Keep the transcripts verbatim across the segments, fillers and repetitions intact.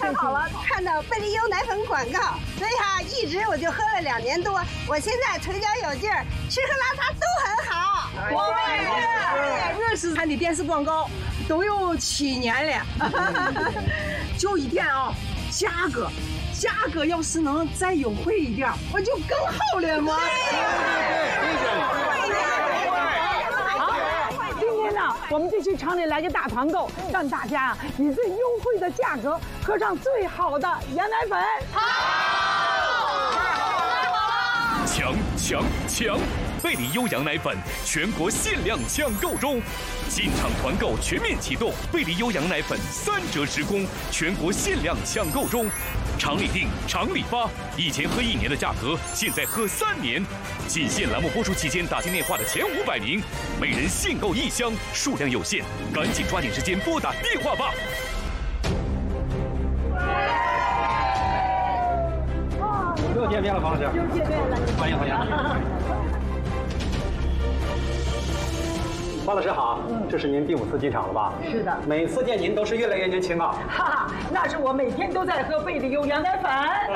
太好了，看到贝利优奶粉广告，所以哈、啊，一直我就喝了两年多，我现在腿脚有劲儿，吃喝拉撒都很好。 我们认识他的电视广告都有七年了，就一点啊，价格。价格要是能再优惠一点，我就更好了嘛。 好，今天呢，我们继续厂里来个大团购，让大家以最优惠的价格喝上最好的羊奶粉。 好，抢抢抢！贝利优羊奶粉全国限量抢购中，进场团购全面启动，贝利优羊奶粉三折直供，全国限量抢购中。厂里订，厂里发，以前喝一年的价格，现在喝三年。仅限栏目播出期间打进电话的前五百名，每人限购一箱，数量有限，赶紧抓紧时间拨打电话吧。 又见面了，方老师。 又见面了， 欢迎欢迎。方老师好，嗯，这是您第五次进场了吧？ 是的， 每次见您都是越来越年轻啊。 哈哈，那是我每天都在喝贝利优羊奶粉。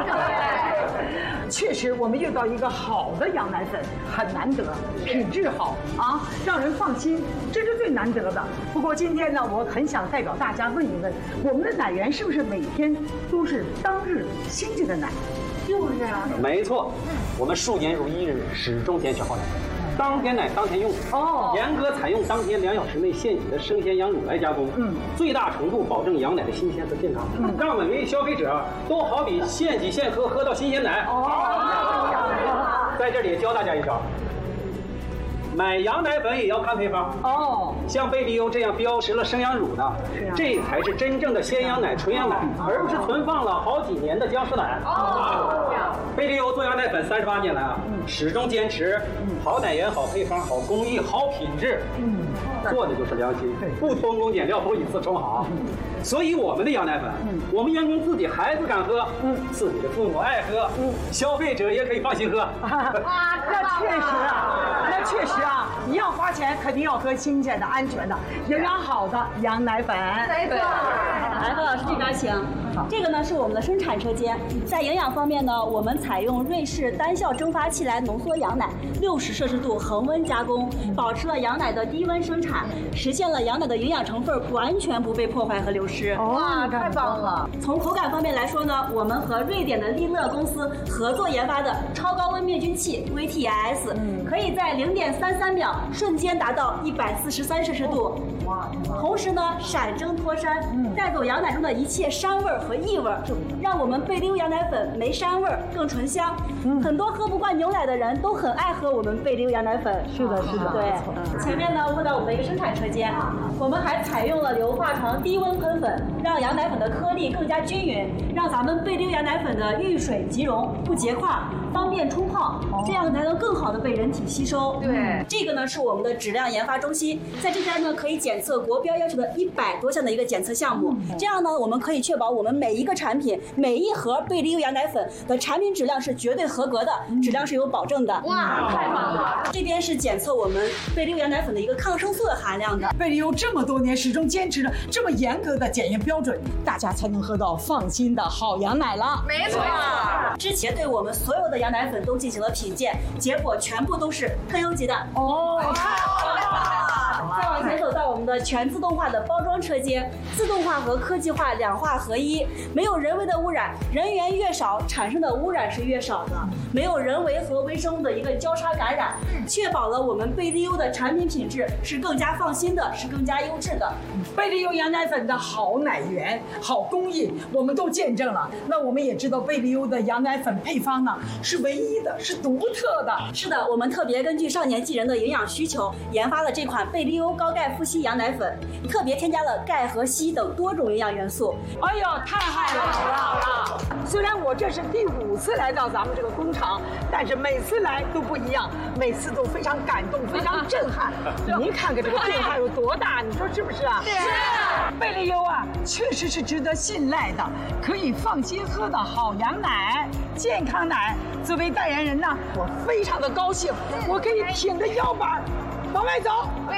确实，我们遇到一个好的羊奶粉很难得，品质好啊，让人放心，这是最难得的。不过今天呢，我很想代表大家问一问，我们的奶源是不是每天都是当日新鲜的奶？ 就是啊， 没错，我们数年如一日，始终坚持好奶。当天奶当天用哦，严格采用当天两小时内现挤的生鲜羊乳来加工，嗯，最大程度保证羊奶的新鲜和健康，嗯，让每位消费者都好比现挤现喝，喝到新鲜奶。哦，在这里教大家一招，买羊奶粉也要看配方哦。像贝利优这样标识了生羊乳的，啊、这才是真正的鲜羊奶、纯羊奶，而不是存放了好几年的僵尸奶。哦。贝利优做羊奶粉三十八年来啊，嗯、始终坚持好奶源、好配方、好工艺、好品质，嗯，做的就是良心，不偷工减料，不以次充好。嗯、所以我们的羊奶粉，嗯、我们员工自己孩子敢喝，嗯，自己的父母爱喝，嗯，消费者也可以放心喝。 啊，那确实啊，那确实啊，一样花钱，肯定要喝新鲜的、安全的、营养好的羊奶粉。 没错。来，何老师这边请。这个呢是我们的生产车间，在营养方面呢，我们采用瑞士单效蒸发器来浓缩羊奶，六十摄氏度恒温加工，保持了羊奶的低温生产，实现了羊奶的营养成分完全不被破坏和流失。 哇，太棒了！ 从口感方面来说呢，我们和瑞典的利乐公司合作研发的超高温灭菌器 V T I S，、嗯、可以在零点三三秒瞬间达到一百四十三摄氏度。哇！同时呢，闪蒸脱膻，嗯、带走羊奶中的一切膻味和异味，让我们贝利优羊奶粉没膻味更醇香。嗯、很多喝不惯牛奶的人都很爱喝我们贝利优羊奶粉。 是的，是的。 对，嗯、前面呢，问到我们的一个生产车间，我们还采用了硫化床低温喷粉，让羊奶粉的颗粒更加均匀，让咱们贝利优羊奶粉的遇水即溶，不结块，方便冲泡，哦、这样才能更好的被人体吸收。 对， 这个呢是我们的质量研发中心，在这边呢可以检测国标要求的一百多项的一个检测项目，嗯、这样呢我们可以确保我们每一个产品、每一盒贝利优羊奶粉的产品质量是绝对合格的，嗯、质量是有保证的。 哇，太棒了！ 这边是检测我们贝利优羊奶粉的一个抗生素的含量的。 贝利优这么多年始终坚持着这么严格的检验标准，大家才能喝到放心的好羊奶了。 没错。 之前对我们所有的羊奶粉都进行了品鉴，结果全部都是特优级的。 哦，太好了！再往前走到我们的全自动化的包装车间，自动化和科技化两化合一，没有人为的污染，人员越少，产生的污染是越少的，没有人为和微生物的一个交叉感染，确保了我们贝利优的产品品质是更加放心的，是更加优质的。 贝利优羊奶粉的好奶源、好工艺，我们都见证了。那我们也知道贝利优的羊奶粉配方呢是唯一的，是独特的。 是的，我们特别根据少年纪人的营养需求，研发了这款贝利优高钙富硒羊奶粉，特别添加了钙和硒等多种营养元素。 哎呦，太好了，好了好了！虽然我这是第五次来到咱们这个工厂，但是每次来都不一样，每次都非常感动，非常震撼。您看看这个变化有多大，你说是不是啊？ 是。 贝利优啊，确实是值得信赖的，可以放心喝的好羊奶、健康奶。作为代言人呢，我非常的高兴，我可以挺着腰板往外走。